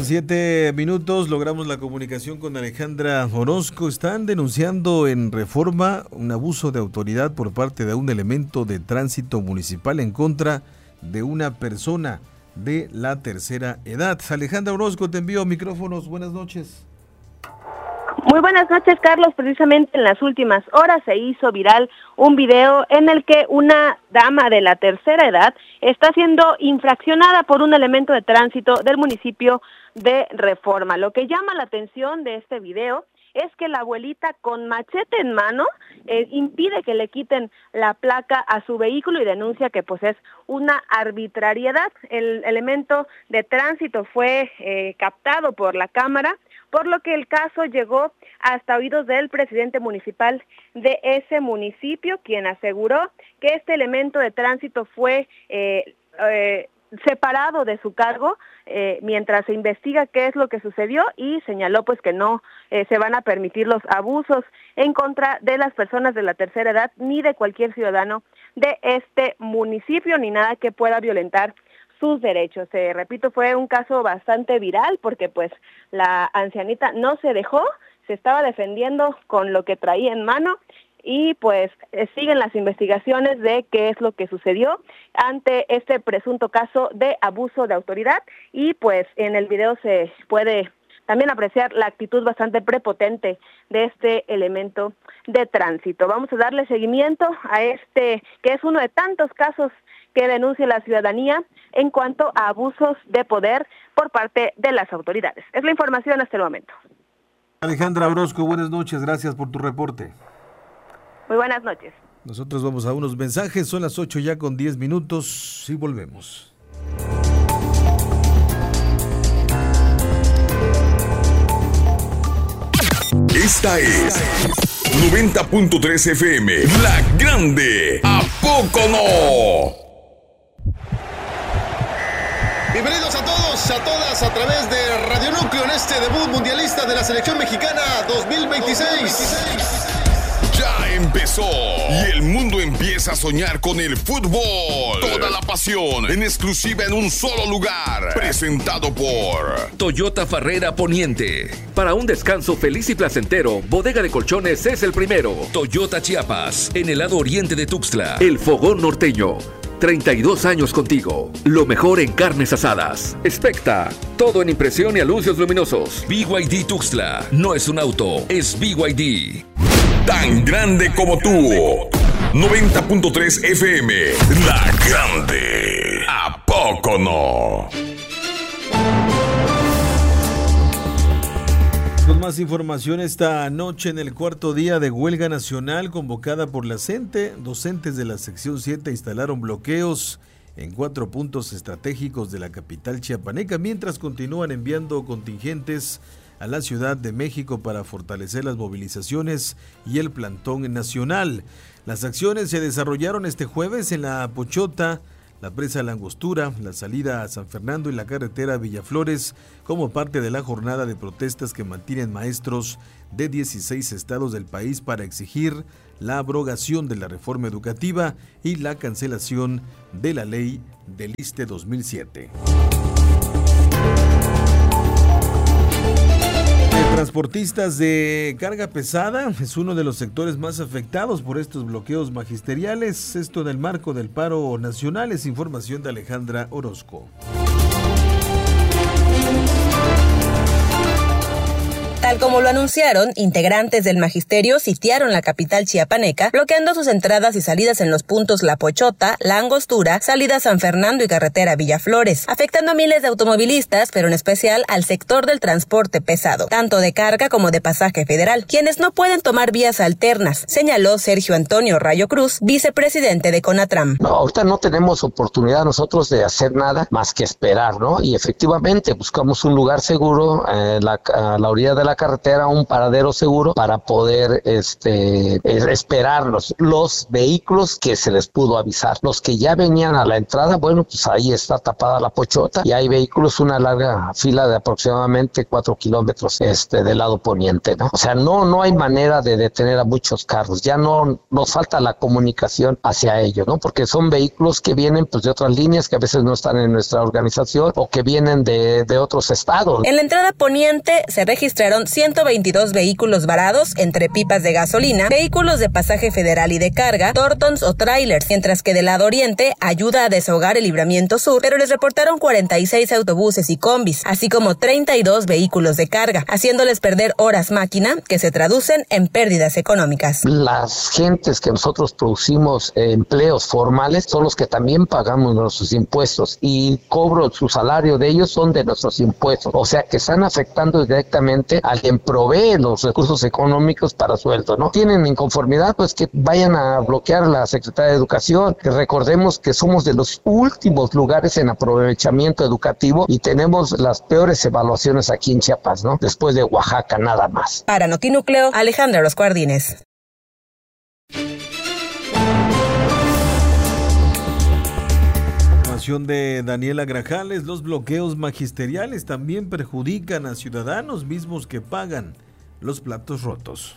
7:07, logramos la comunicación con Alejandra Orozco. Están denunciando en Reforma un abuso de autoridad por parte de un elemento de tránsito municipal en contra de una persona de la tercera edad. Alejandra Orozco, te envío micrófonos. Buenas noches. Muy buenas noches, Carlos. Precisamente en las últimas horas se hizo viral un video en el que una dama de la tercera edad está siendo infraccionada por un elemento de tránsito del municipio de Reforma. Lo que llama la atención de este video es que la abuelita con machete en mano impide que le quiten la placa a su vehículo y denuncia que pues es una arbitrariedad. El elemento de tránsito fue captado por la cámara, por lo que el caso llegó hasta oídos del presidente municipal de ese municipio, quien aseguró que este elemento de tránsito fue separado de su cargo mientras se investiga qué es lo que sucedió, y señaló pues que no se van a permitir los abusos en contra de las personas de la tercera edad ni de cualquier ciudadano de este municipio, ni nada que pueda violentar sus derechos. Repito, fue un caso bastante viral porque pues la ancianita no se dejó, se estaba defendiendo con lo que traía en mano y pues siguen las investigaciones de qué es lo que sucedió ante este presunto caso de abuso de autoridad, y pues en el video se puede también apreciar la actitud bastante prepotente de este elemento de tránsito. Vamos a darle seguimiento a este, que es uno de tantos casos que denuncia la ciudadanía en cuanto a abusos de poder por parte de las autoridades. Es la información hasta el momento. Alejandra Orozco, buenas noches, gracias por tu reporte. Muy buenas noches. Nosotros vamos a unos mensajes, son las 8:10 y volvemos. Esta es 90.3 FM, La Grande. ¿A poco no? Bienvenidos a todos, a todas, a través de Radio Núcleo en este debut mundialista de la selección mexicana 2026. Ya empezó y el mundo empieza a soñar con el fútbol. Toda la pasión en exclusiva en un solo lugar. Presentado por Toyota Farrera Poniente. Para un descanso feliz y placentero, Bodega de Colchones es el primero. Toyota Chiapas, en el lado oriente de Tuxtla. El Fogón Norteño. 32 años contigo. Lo mejor en carnes asadas. Specta. Todo en impresión y anuncios luminosos. BYD Tuxtla. No es un auto, es BYD. Tan grande como tú. 90.3 FM. La Grande. ¿A poco no? Con más información esta noche, en el cuarto día de huelga nacional convocada por la CENTE, docentes de la sección 7 instalaron bloqueos en 4 puntos estratégicos de la capital chiapaneca, mientras continúan enviando contingentes a la Ciudad de México para fortalecer las movilizaciones y el plantón nacional. Las acciones se desarrollaron este jueves en la Pochota, la presa La Angostura, la salida a San Fernando y la carretera Villaflores, como parte de la jornada de protestas que mantienen maestros de 16 estados del país para exigir la abrogación de la reforma educativa y la cancelación de la ley del ISSSTE 2007. Transportistas de carga pesada es uno de los sectores más afectados por estos bloqueos magisteriales. Esto en el marco del paro nacional. Es información de Alejandra Orozco. Tal como lo anunciaron, integrantes del magisterio sitiaron la capital chiapaneca, bloqueando sus entradas y salidas en los puntos La Pochota, La Angostura, salida San Fernando y carretera Villaflores, afectando a miles de automovilistas, pero en especial al sector del transporte pesado, tanto de carga como de pasaje federal, quienes no pueden tomar vías alternas, señaló Sergio Antonio Rayo Cruz, vicepresidente de CONATRAM. No, ahorita no tenemos oportunidad nosotros de hacer nada más que esperar, ¿no? Y efectivamente buscamos un lugar seguro a la orilla de la carretera carretera a un paradero seguro para poder esperar los vehículos que se les pudo avisar. Los que ya venían a la entrada, bueno, pues ahí está tapada la Pochota y hay vehículos, una larga fila de aproximadamente 4 kilómetros del lado poniente, ¿no? O sea, no hay manera de detener a muchos carros, ya no nos falta la comunicación hacia ellos, ¿no? Porque son vehículos que vienen pues de otras líneas que a veces no están en nuestra organización o que vienen de otros estados. En la entrada poniente se registraron 122 vehículos varados entre pipas de gasolina, vehículos de pasaje federal y de carga, tortons o trailers, mientras que del lado oriente ayuda a desahogar el libramiento sur, pero les reportaron 46 autobuses y combis, así como 32 vehículos de carga, haciéndoles perder horas máquina que se traducen en pérdidas económicas. Las gentes que nosotros producimos empleos formales son los que también pagamos nuestros impuestos y cobro su salario de ellos son de nuestros impuestos, o sea que están afectando directamente a quien provee los recursos económicos para sueldo, ¿no? Tienen inconformidad, pues que vayan a bloquear la Secretaría de Educación, que recordemos que somos de los últimos lugares en aprovechamiento educativo y tenemos las peores evaluaciones aquí en Chiapas, ¿no? Después de Oaxaca nada más. Para Notinúcleo, Alejandra Orozco Ardínez. De Daniela Grajales, los bloqueos magisteriales también perjudican a ciudadanos mismos que pagan los platos rotos.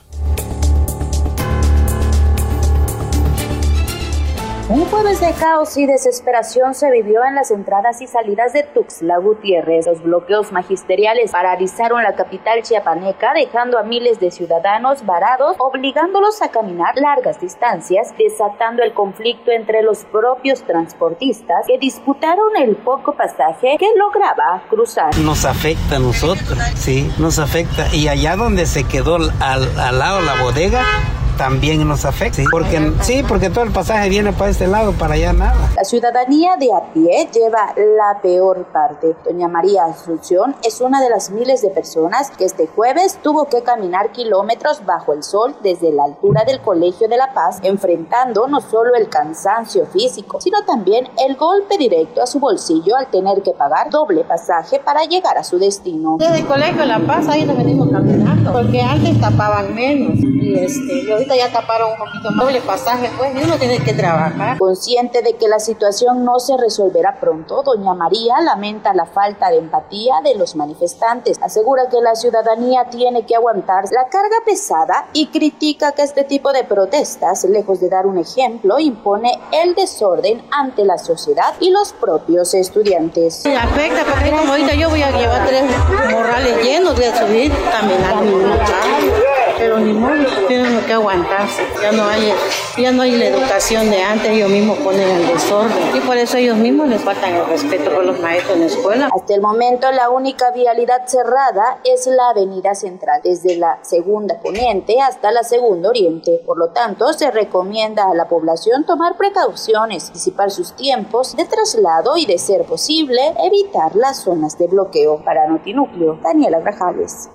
Un jueves de caos y desesperación se vivió en las entradas y salidas de Tuxtla Gutiérrez. Los bloqueos magisteriales paralizaron la capital chiapaneca, dejando a miles de ciudadanos varados, obligándolos a caminar largas distancias, desatando el conflicto entre los propios transportistas que disputaron el poco pasaje que lograba cruzar. Nos afecta a nosotros, sí, nos afecta. Y allá donde se quedó al lado la bodega, también nos afecta, porque todo el pasaje viene para este lado, para allá nada. La ciudadanía de a pie lleva la peor parte. Doña María Asunción es una de las miles de personas que este jueves tuvo que caminar kilómetros bajo el sol desde la altura del Colegio de La Paz, enfrentando no solo el cansancio físico, sino también el golpe directo a su bolsillo al tener que pagar doble pasaje para llegar a su destino. Desde el Colegio de La Paz ahí nos venimos caminando, porque antes tapaban menos y ahorita ya taparon un poquito más. Doble pasaje, pues, y uno tiene que trabajar. Consciente de que la situación no se resolverá pronto, doña María lamenta la falta de empatía de los manifestantes. Asegura que la ciudadanía tiene que aguantar la carga pesada y critica que este tipo de protestas, lejos de dar un ejemplo, impone el desorden ante la sociedad y los propios estudiantes. Me afecta porque como ahorita yo voy a llevar 3 morrales llenos, voy a subir caminando. Pero ni modo, tienen que aguantarse. Ya no hay la educación de antes, ellos mismos ponen el desorden. Y por eso ellos mismos les faltan el respeto por los maestros en la escuela. Hasta el momento la única vialidad cerrada es la avenida central, desde la segunda poniente hasta la segunda oriente. Por lo tanto, se recomienda a la población tomar precauciones, disipar sus tiempos de traslado y, de ser posible, evitar las zonas de bloqueo. Para Notinúcleo, Daniela Grajales.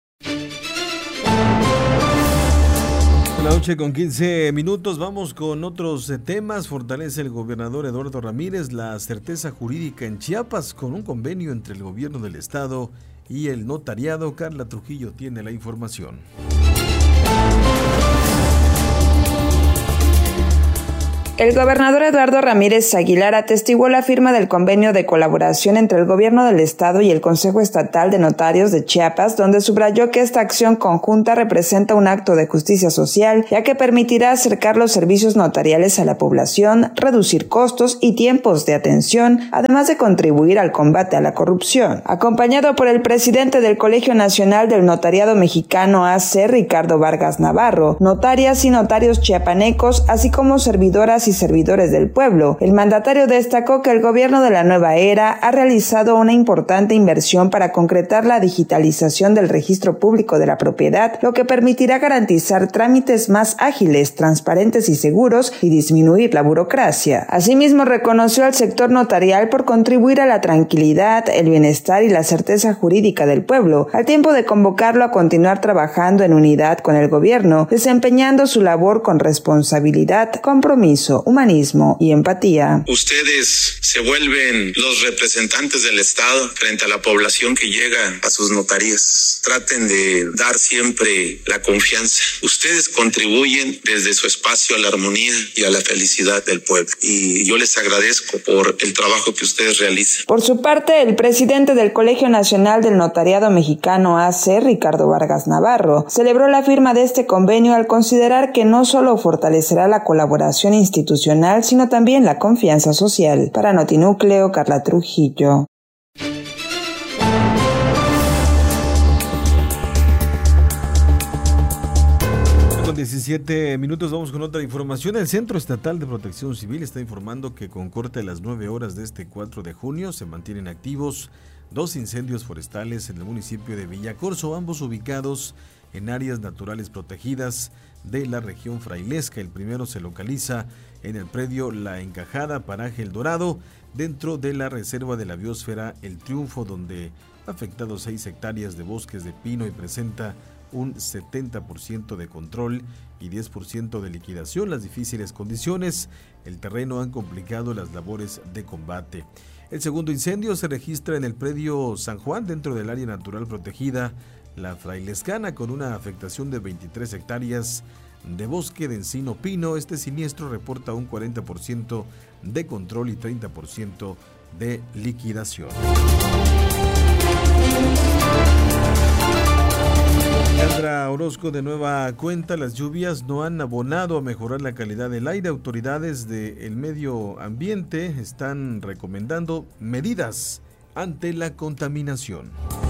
La noche con 15 minutos, vamos con otros temas. Fortalece el gobernador Eduardo Ramírez la certeza jurídica en Chiapas con un convenio entre el gobierno del estado y el notariado. Carla Trujillo tiene la información. El gobernador Eduardo Ramírez Aguilar atestiguó la firma del convenio de colaboración entre el gobierno del estado y el Consejo Estatal de Notarios de Chiapas, donde subrayó que esta acción conjunta representa un acto de justicia social, ya que permitirá acercar los servicios notariales a la población, reducir costos y tiempos de atención, además de contribuir al combate a la corrupción. Acompañado por el presidente del Colegio Nacional del Notariado Mexicano AC, Ricardo Vargas Navarro, notarias y notarios chiapanecos, así como servidoras y servidores del pueblo, el mandatario destacó que el gobierno de la nueva era ha realizado una importante inversión para concretar la digitalización del registro público de la propiedad, lo que permitirá garantizar trámites más ágiles, transparentes y seguros y disminuir la burocracia. Asimismo, reconoció al sector notarial por contribuir a la tranquilidad, el bienestar y la certeza jurídica del pueblo, al tiempo de convocarlo a continuar trabajando en unidad con el gobierno, desempeñando su labor con responsabilidad, compromiso compromiso, humanismo y empatía. Ustedes se vuelven los representantes del Estado frente a la población que llega a sus notarías. Traten de dar siempre la confianza. Ustedes contribuyen desde su espacio a la armonía y a la felicidad del pueblo. Y yo les agradezco por el trabajo que ustedes realizan. Por su parte, el presidente del Colegio Nacional del Notariado Mexicano AC, Ricardo Vargas Navarro, celebró la firma de este convenio al considerar que no solo fortalecerá la colaboración institucional, sino también la confianza social. Para Notinúcleo, Carla Trujillo. Con 17 minutos vamos con otra información. El Centro Estatal de Protección Civil está informando que con corte a las 9 horas de este 4 de junio se mantienen activos 2 incendios forestales en el municipio de Villacorso, ambos ubicados en áreas naturales protegidas de la región frailesca. El primero se localiza en el predio La Encajada, paraje El Dorado, dentro de la reserva de la biosfera El Triunfo, donde ha afectado 6 hectáreas de bosques de pino y presenta un 70% de control y 10% de liquidación. Las difíciles condiciones, el terreno han complicado las labores de combate. El segundo incendio se registra en el predio San Juan, dentro del área natural protegida La Frailescana, con una afectación de 23 hectáreas de bosque de encino pino. Este siniestro reporta un 40% de control y 30% de liquidación. Sandra Orozco, de nueva cuenta, las lluvias no han abonado a mejorar la calidad del aire. Autoridades del medio ambiente están recomendando medidas ante la contaminación.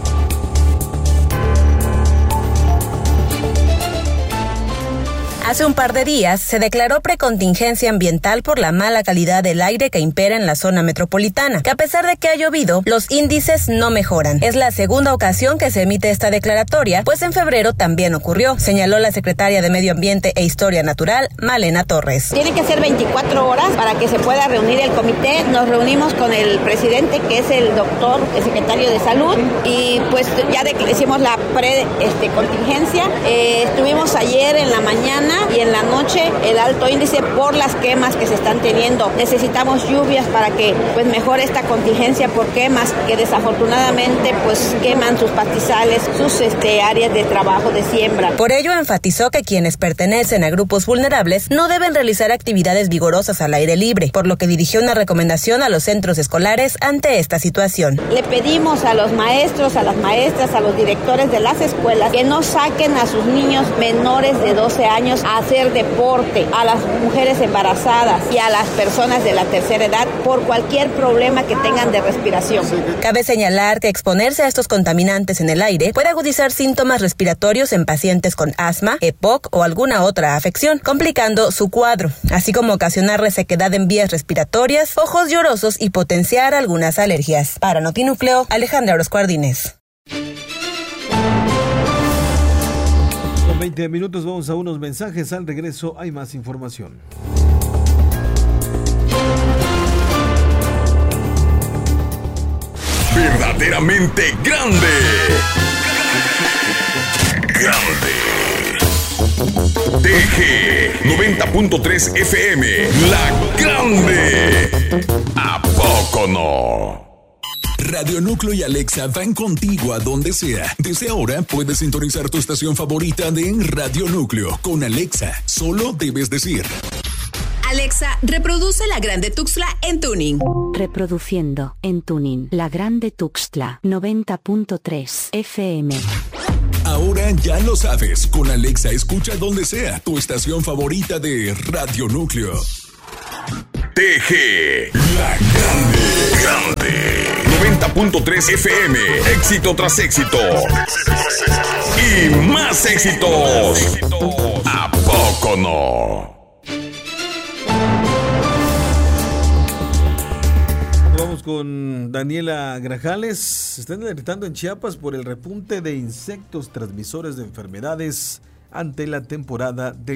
Hace un par de días se declaró precontingencia ambiental por la mala calidad del aire que impera en la zona metropolitana, que a pesar de que ha llovido, los índices no mejoran. Es la segunda ocasión que se emite esta declaratoria, pues en febrero también ocurrió, señaló la secretaria de Medio Ambiente e Historia Natural, Malena Torres. Tiene que ser 24 horas para que se pueda reunir el comité. Nos reunimos con el presidente, que es el doctor, el secretario de Salud, y pues ya hicimos la precontingencia. Estuvimos ayer en la mañana y en la noche el alto índice por las quemas que se están teniendo. Necesitamos lluvias para que pues mejore esta contingencia por quemas que desafortunadamente pues queman sus pastizales, sus áreas de trabajo de siembra. Por ello enfatizó que quienes pertenecen a grupos vulnerables no deben realizar actividades vigorosas al aire libre, por lo que dirigió una recomendación a los centros escolares ante esta situación. Le pedimos a los maestros, a las maestras, a los directores de las escuelas que no saquen a sus niños menores de 12 años a hacer deporte, a las mujeres embarazadas y a las personas de la tercera edad por cualquier problema que tengan de respiración. Cabe señalar que exponerse a estos contaminantes en el aire puede agudizar síntomas respiratorios en pacientes con asma, EPOC o alguna otra afección, complicando su cuadro, así como ocasionar resequedad en vías respiratorias, ojos llorosos y potenciar algunas alergias. Para Notinúcleo, Alejandra Orozco Ardínez. 20 minutos, vamos a unos mensajes. Al regreso hay más información. Verdaderamente grande. TG 90.3 FM, La Grande. ¿A poco no? Radio Núcleo y Alexa van contigo a donde sea. Desde ahora puedes sintonizar tu estación favorita de Radio Núcleo. Con Alexa, solo debes decir: Alexa, reproduce La Grande Tuxtla en tuning. Reproduciendo en tuning La Grande Tuxtla 90.3 FM. Ahora ya lo sabes. Con Alexa escucha donde sea tu estación favorita de Radio Núcleo. TG, La Grande. 90.3 FM, éxito tras éxito. Y más éxitos. ¿A poco no? Vamos con Daniela Grajales. Se están alertando en Chiapas por el repunte de insectos transmisores de enfermedades ante la temporada de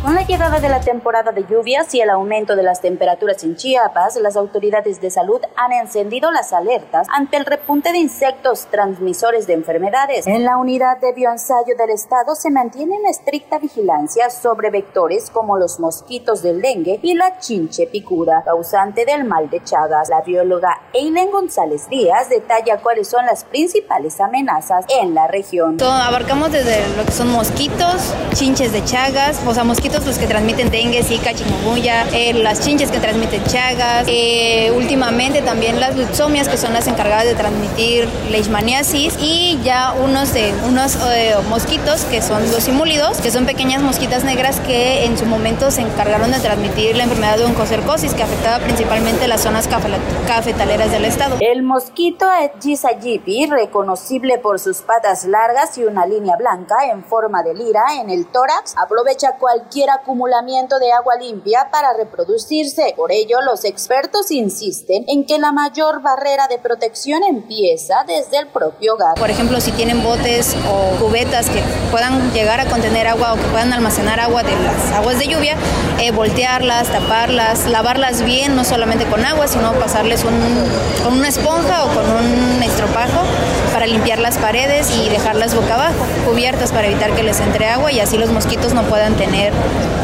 Con la llegada de la temporada de lluvias y el aumento de las temperaturas en Chiapas, las autoridades de salud han encendido las alertas ante el repunte de insectos transmisores de enfermedades. En la unidad de bioensayo del estado se mantiene en estricta vigilancia sobre vectores como los mosquitos del dengue y la chinche picuda, causante del mal de Chagas. La bióloga Eileen González Díaz detalla cuáles son las principales amenazas en la región. Abarcamos desde lo que son mosquitos, chinches de Chagas, o sea, mosquitos los que transmiten dengue, zika, chikungunya, las chinches que transmiten Chagas, últimamente también las luxomias, que son las encargadas de transmitir leishmaniasis, y ya unos mosquitos que son los simúlidos, que son pequeñas mosquitas negras que en su momento se encargaron de transmitir la enfermedad de oncocercosis, que afectaba principalmente las zonas cafetaleras del estado. El mosquito Aedes aegypti, reconocible por sus patas largas y una línea blanca en forma de lira en el tórax, aprovecha cualquier acumulamiento de agua limpia para reproducirse. Por ello, los expertos insisten en que la mayor barrera de protección empieza desde el propio hogar. Por ejemplo, si tienen botes o cubetas que puedan llegar a contener agua o que puedan almacenar agua de las aguas de lluvia, voltearlas, taparlas, lavarlas bien, no solamente con agua, sino pasarles con una esponja o con un estropajo para limpiar las paredes y dejarlas boca abajo, cubiertas, para evitar que les entre agua y así los mosquitos no puedan tener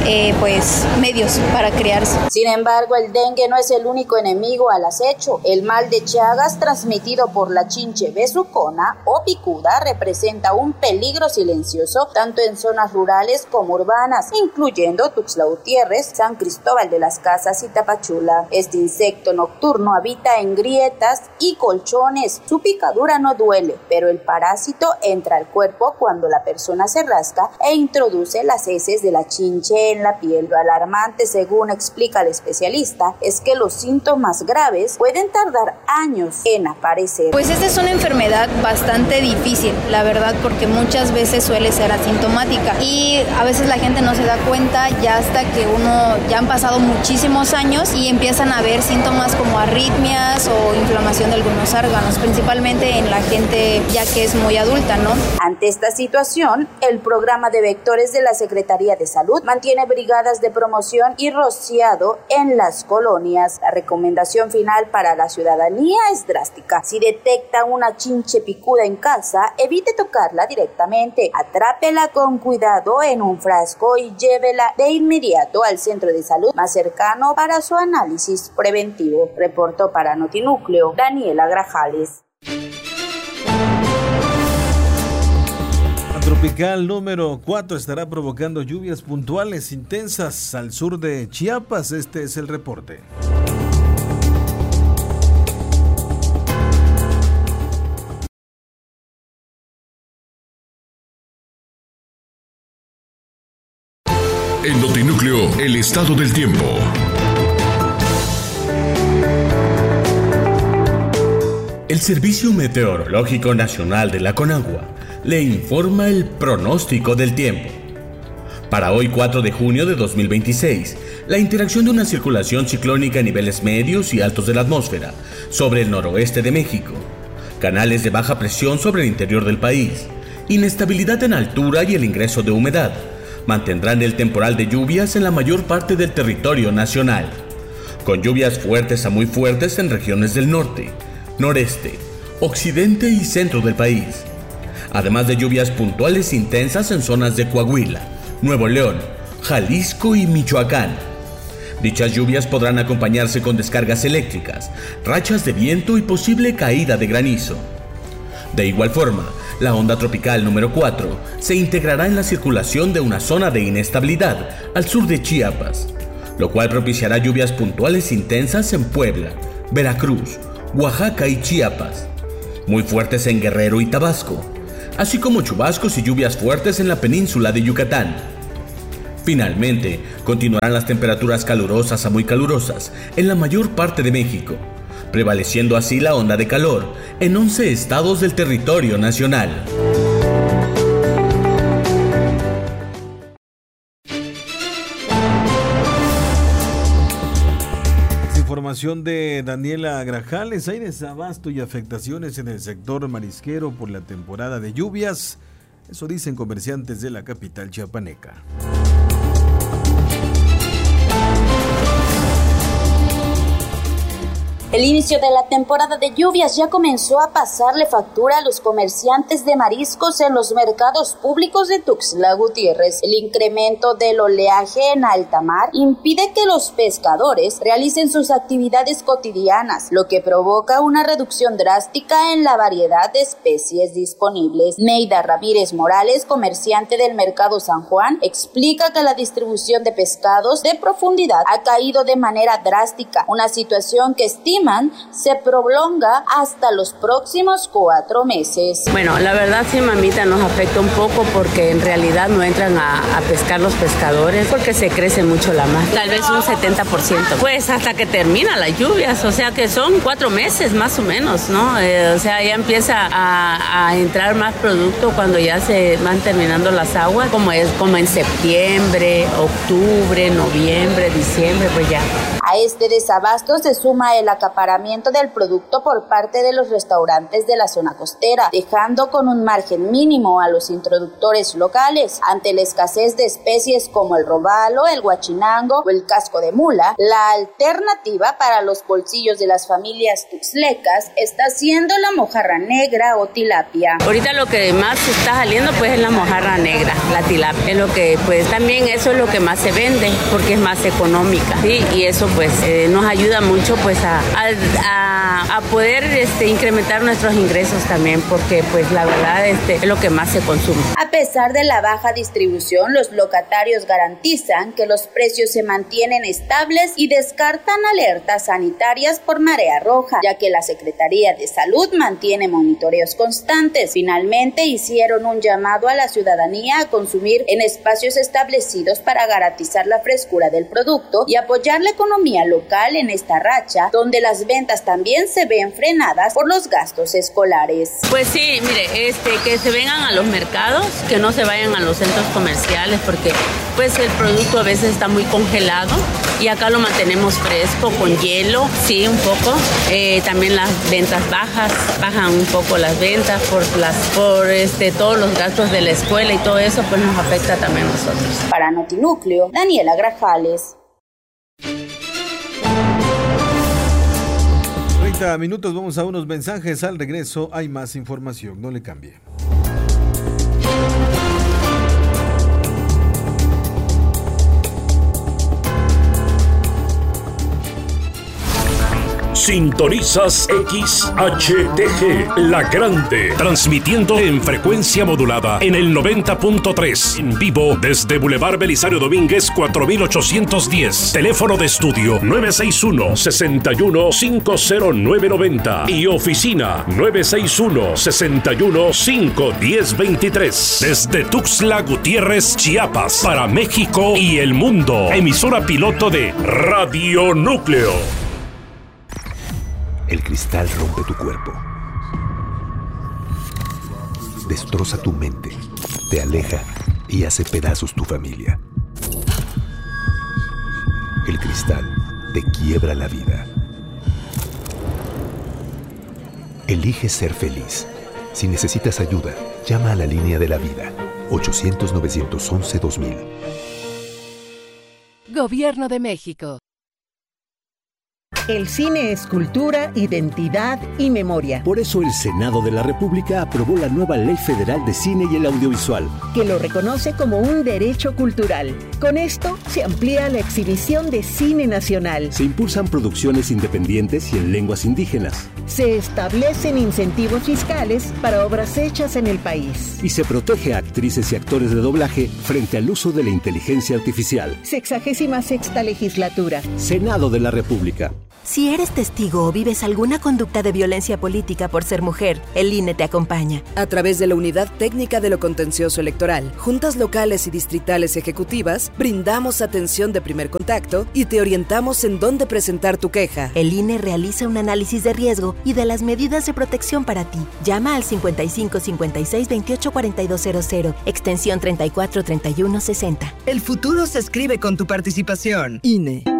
medios para criarse. Sin embargo, el dengue no es el único enemigo al acecho. El mal de Chagas, transmitido por la chinche besucona o picuda, representa un peligro silencioso tanto en zonas rurales como urbanas, incluyendo Tuxtla Gutiérrez, San Cristóbal de las Casas y Tapachula. Este insecto nocturno habita en grietas y colchones. Su picadura no duele, pero el parásito entra al cuerpo cuando la persona se rasca e introduce las heces de la chinche en la piel. Lo alarmante, según explica el especialista, es que los síntomas graves pueden tardar años en aparecer. Pues esta es una enfermedad bastante difícil, la verdad, porque muchas veces suele ser asintomática y a veces la gente no se da cuenta ya hasta que ya han pasado muchísimos años y empiezan a ver síntomas como arritmias o inflamación de algunos órganos, principalmente en la gente ya que es muy adulta, ¿no? Ante esta situación, el programa de vectores de la Secretaría de Salud mantiene brigadas de promoción y rociado en las colonias. La recomendación final para la ciudadanía es drástica. Si detecta una chinche picuda en casa, evite tocarla directamente. Atrápela con cuidado en un frasco y llévela de inmediato al centro de salud más cercano para su análisis preventivo. Reportó para Notinúcleo Daniela Grajales. Tropical número 4 estará provocando lluvias puntuales intensas al sur de Chiapas. Este es el reporte. En Notinúcleo, el estado del tiempo. El Servicio Meteorológico Nacional de la Conagua le informa el pronóstico del tiempo. Para hoy 4 de junio de 2026, la interacción de una circulación ciclónica a niveles medios y altos de la atmósfera sobre el noroeste de México, canales de baja presión sobre el interior del país, inestabilidad en altura y el ingreso de humedad, mantendrán el temporal de lluvias en la mayor parte del territorio nacional, con lluvias fuertes a muy fuertes en regiones del norte, noreste, occidente y centro del país, además de lluvias puntuales intensas en zonas de Coahuila, Nuevo León, Jalisco y Michoacán. Dichas lluvias podrán acompañarse con descargas eléctricas, rachas de viento y posible caída de granizo. De igual forma, la onda tropical número 4 se integrará en la circulación de una zona de inestabilidad al sur de Chiapas, lo cual propiciará lluvias puntuales intensas en Puebla, Veracruz, Oaxaca y Chiapas, muy fuertes en Guerrero y Tabasco, así como chubascos y lluvias fuertes en la península de Yucatán. Finalmente, continuarán las temperaturas calurosas a muy calurosas en la mayor parte de México, prevaleciendo así la onda de calor en 11 estados del territorio nacional. Información de Daniela Grajales. Hay desabasto y afectaciones en el sector marisquero por la temporada de lluvias. Eso dicen comerciantes de la capital chiapaneca. El inicio de la temporada de lluvias ya comenzó a pasarle factura a los comerciantes de mariscos en los mercados públicos de Tuxtla Gutiérrez. El incremento del oleaje en alta mar impide que los pescadores realicen sus actividades cotidianas, lo que provoca una reducción drástica en la variedad de especies disponibles. Neida Ramírez Morales, comerciante del mercado San Juan, explica que la distribución de pescados de profundidad ha caído de manera drástica, una situación que estiman se prolonga hasta los próximos 4 meses. Bueno, la verdad sí, mamita, nos afecta un poco porque en realidad no entran a pescar los pescadores porque se crece mucho la mar, tal vez un 70%, pues hasta que termina las lluvias, o sea que son 4 meses más o menos, ¿no? O sea, ya empieza a entrar más producto cuando ya se van terminando las aguas, como en septiembre, octubre, noviembre, diciembre, pues ya. A este desabasto se suma el acaparamiento del producto por parte de los restaurantes de la zona costera, dejando con un margen mínimo a los introductores locales. Ante la escasez de especies como el robalo, el guachinango o el casco de mula, la alternativa para los bolsillos de las familias tuxtlecas está siendo la mojarra negra o tilapia. Ahorita lo que más está saliendo pues es la mojarra negra, la tilapia, es lo que pues también eso es lo que más se vende porque es más económica, ¿sí? Y eso pues nos ayuda mucho pues a poder incrementar nuestros ingresos también porque pues la verdad es lo que más se consume. A pesar de la baja distribución, los locatarios garantizan que los precios se mantienen estables y descartan alertas sanitarias por marea roja, ya que la Secretaría de Salud mantiene monitoreos constantes. Finalmente hicieron un llamado a la ciudadanía a consumir en espacios establecidos para garantizar la frescura del producto y apoyar la economía local en esta racha, donde las ventas también se ven frenadas por los gastos escolares. Pues sí, mire, que se vengan a los mercados, que no se vayan a los centros comerciales, porque pues el producto a veces está muy congelado y acá lo mantenemos fresco, con hielo, sí, un poco. También las ventas bajan un poco las ventas por todos los gastos de la escuela y todo eso, pues nos afecta también a nosotros. Para Notinúcleo, Daniela Grajales. 30 minutos, vamos a unos mensajes. Al regreso hay más información, no le cambie. Sintonizas XHTG, La Grande, transmitiendo en frecuencia modulada en el 90.3, en vivo desde Boulevard Belisario Domínguez 4810, teléfono de estudio 961-61-50990 y oficina 961-61-51023, desde Tuxtla Gutiérrez, Chiapas, para México y el mundo, emisora piloto de Radio Núcleo. El cristal rompe tu cuerpo, destroza tu mente, te aleja y hace pedazos tu familia. El cristal te quiebra la vida. Elige ser feliz. Si necesitas ayuda, llama a la línea de la vida, 800-911-2000. Gobierno de México. El cine es cultura, identidad y memoria. Por eso el Senado de la República aprobó la nueva Ley Federal de Cine y el Audiovisual, que lo reconoce como un derecho cultural. Con esto se amplía la exhibición de cine nacional. Se impulsan producciones independientes y en lenguas indígenas. Se establecen incentivos fiscales para obras hechas en el país. Y se protege a actrices y actores de doblaje frente al uso de la inteligencia artificial. 66ª Legislatura. Senado de la República. Si eres testigo o vives alguna conducta de violencia política por ser mujer, el INE te acompaña. A través de la Unidad Técnica de lo Contencioso Electoral, juntas locales y distritales ejecutivas, brindamos atención de primer contacto y te orientamos en dónde presentar tu queja. El INE realiza un análisis de riesgo y de las medidas de protección para ti. Llama al 55 56 28 4200, extensión 34 31 60. El futuro se escribe con tu participación. INE.